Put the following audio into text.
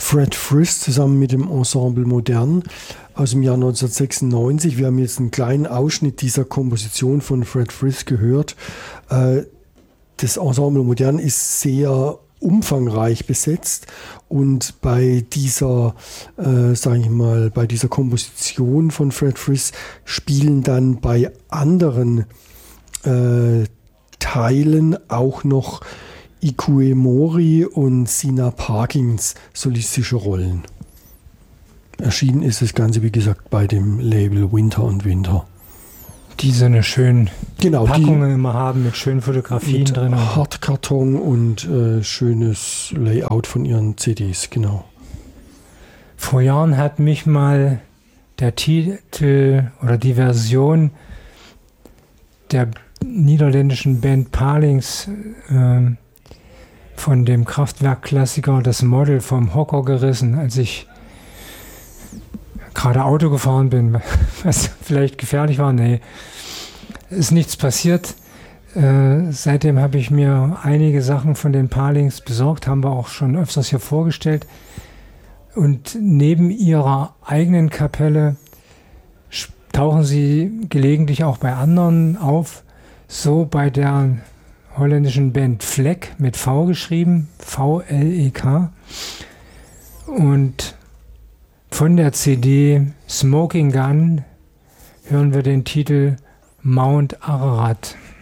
Fred Frith zusammen mit dem Ensemble Modern aus dem Jahr 1996. Wir haben jetzt einen kleinen Ausschnitt dieser Komposition von Fred Frith gehört. Das Ensemble Modern ist sehr umfangreich besetzt und bei dieser, bei dieser Komposition von Fred Frith spielen dann bei anderen Teilen auch noch Ikue Mori und Sina Parkins solistische Rollen. Erschienen ist das Ganze, wie gesagt, bei dem Label Winter und Winter. Die so eine schöne Packung immer haben mit schönen Fotografien mit drin. Hartkarton und schönes Layout von ihren CDs, genau. Vor Jahren hat mich mal der Titel oder die Version der niederländischen Band Palings von dem Kraftwerk-Klassiker Das Model vom Hocker gerissen, als ich gerade Auto gefahren bin, was vielleicht gefährlich war. Nee, ist nichts passiert. Seitdem habe ich mir einige Sachen von den Palings besorgt, haben wir auch schon öfters hier vorgestellt. Und neben ihrer eigenen Kapelle tauchen sie gelegentlich auch bei anderen auf, so bei der holländischen Band Vlek mit V geschrieben, V-L-E-K. Und von der CD Smoking Gun hören wir den Titel Mount Ararat.